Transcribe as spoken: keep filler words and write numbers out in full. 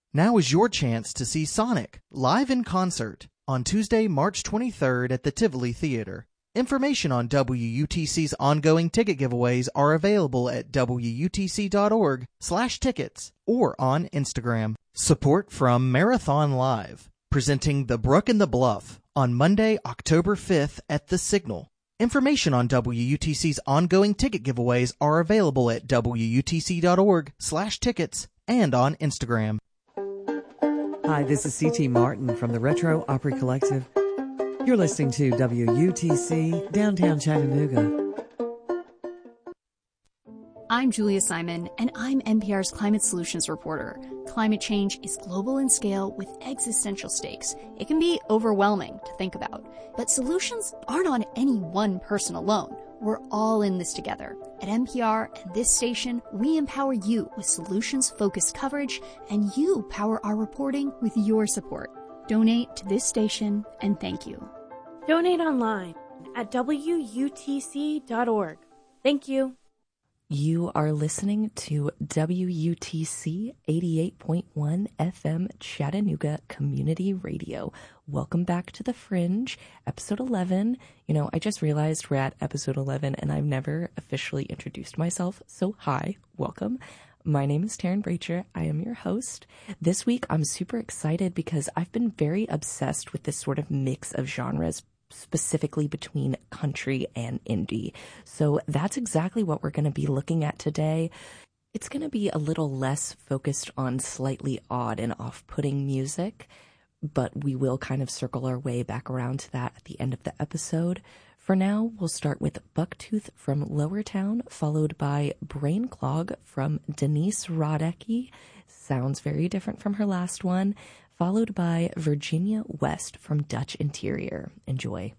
Now is your chance to see Sonic live in concert on Tuesday, March twenty-third at the Tivoli Theater. Information on W U T C's ongoing ticket giveaways are available at W U T C dot org slash tickets or on Instagram. Support from Marathon Live, presenting The Brook and the Bluff on Monday, October fifth at The Signal. Information on W U T C's ongoing ticket giveaways are available at W U T C dot org slash tickets and on Instagram. Hi, this is C T Martin from the Retro Opry Collective. You're listening to W U T C, Downtown Chattanooga. I'm Julia Simon, and I'm N P R's Climate Solutions reporter. Climate change is global in scale with existential stakes. It can be overwhelming to think about, but solutions aren't on any one person alone. We're all in this together. At N P R and this station, we empower you with solutions-focused coverage, and you power our reporting with your support. Donate to this station, and thank you. Donate online at W U T C dot org. Thank you. You are listening to W U T C eighty-eight point one F M Chattanooga Community Radio. Welcome back to The Fringe, episode eleven. You know, I just realized we're at episode eleven and I've never officially introduced myself. So hi, welcome. My name is Taryn Bracher. I am your host. This week I'm super excited because I've been very obsessed with this sort of mix of genres, specifically between country and indie. So that's exactly what we're going to be looking at today. It's going to be a little less focused on slightly odd and off-putting music, but we will kind of circle our way back around to that at the end of the episode. For now, we'll start with Bucktooth from Lowertown, followed by Brain Clog from Denise Rodecki. Sounds very different from her last one. Followed by Virginia West from Dutch Interior. Enjoy.